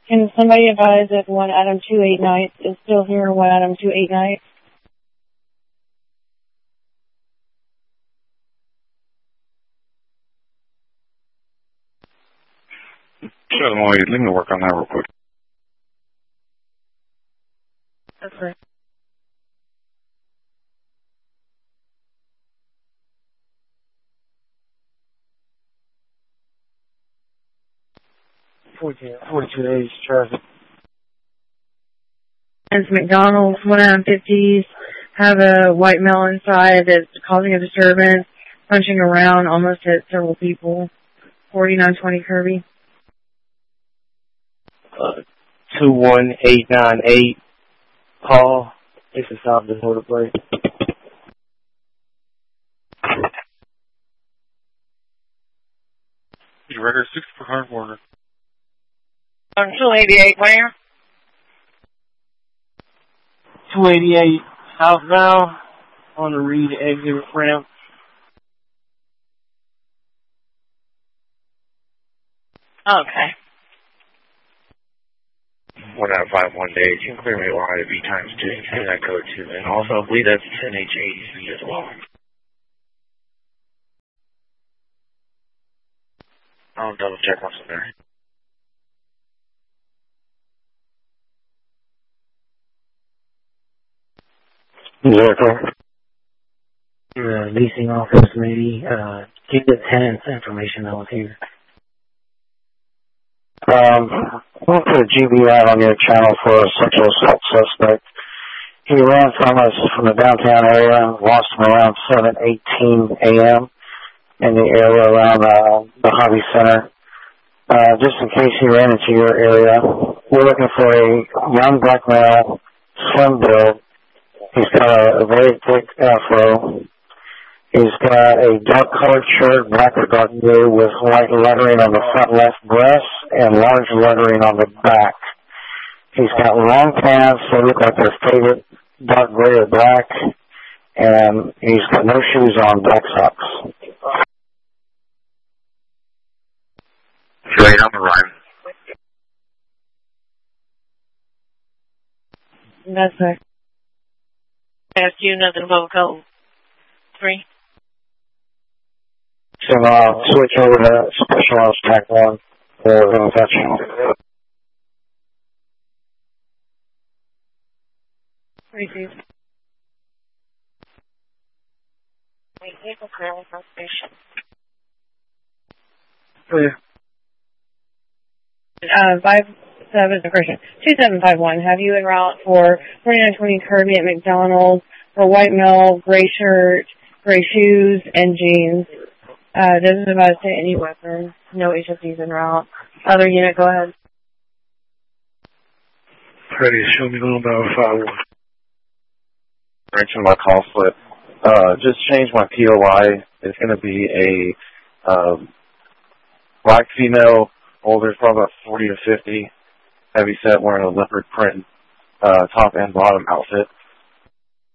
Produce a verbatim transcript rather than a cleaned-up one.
Can somebody advise if one Adam two eight Nights is still here or one Adam two eight Nights? Sure, Molly, let me work on that real quick. That's right. forty-two days traffic. It's McDonald's, one Adam fifties, have a white male inside that's causing a disturbance, punching around, almost hit several people. forty-nine twenty Kirby. Uh, two one eight nine eight, Paul, it's a South Dakota plate. Your record six for hard border. Um, two eighty-eight, where? two eighty-eight southbound on the Reed exit ramp. Okay. One out of five one days. You can clear me Y to B times two. Send that code to me. And also, I believe that's ten H eighty-three as well. I'll double check once I'm there. Zero. Your uh, leasing office, maybe. Uh, get the tenant's information that was here. Um, went to the G B I on your channel for a sexual assault suspect. He ran from us from the downtown area, lost him around seven eighteen a m in the area around uh, the Hobby Center. Uh, just in case he ran into your area, we're looking for a young black male, slim build. He's got a, a very thick afro. He's got a dark colored shirt, black or dark blue, with white lettering on the front left breast and large lettering on the back. He's got long pants that look like they're faded, dark gray or black, and he's got no shoes on, black socks. Right on the rhyme. That's it. Ask you nothing about code three. So uh, switch over to specialized tack one for infection. Receive. Wait, vehicle currently from station. Clear. Uh, five seven, correction, two seven five one. Have you en route for forty-nine twenty Kirby at McDonald's for white male, gray shirt, gray shoes, and jeans. Uh, doesn't advise to any weapon. No H S Ds en route. Other unit, go ahead. Freddie, show me a little about five one. Mention my call slip. Uh, just change my P O I. It's going to be a um, black female, older, probably about forty to fifty, heavy set, wearing a leopard print uh, top and bottom outfit.